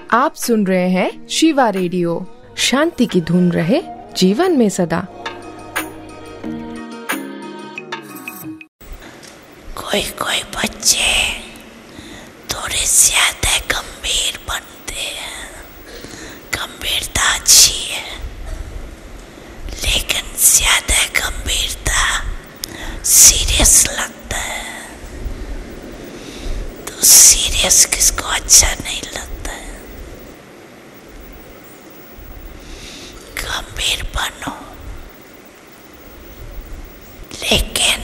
आप सुन रहे हैं शिवा रेडियो। शांति की धुन रहे जीवन में सदा। कोई कोई बच्चे थोड़े ज्यादा गंभीर बनते हैं। गंभीरता अच्छी है, लेकिन ज्यादा गंभीरता सीरियस लगता है। तो सीरियस किसको अच्छा नहीं लगता है। गंभीर बनो, लेकिन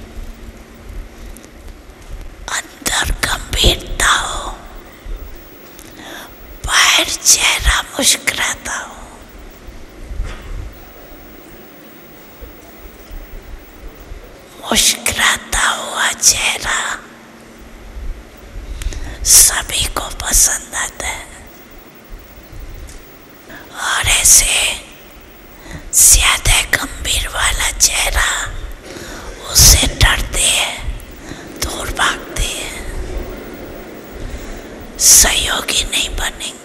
अंदर गंभीरता हो, बाहर चेहरा मुस्कुराता हो। मुस्कुराता हुआ चेहरा सभी को पसंद आता है, और ऐसे ज्यादा गंभीर वाला चेहरा उससे डरते हैं, दूर भागते हैं, सहयोगी नहीं बनेंगे।